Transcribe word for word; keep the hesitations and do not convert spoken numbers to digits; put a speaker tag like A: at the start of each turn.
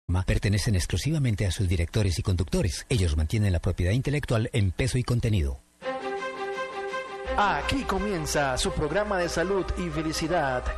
A: pertenecen exclusivamente a sus directores y conductores. Ellos mantienen la propiedad intelectual en peso y contenido.
B: Aquí comienza su programa de salud y felicidad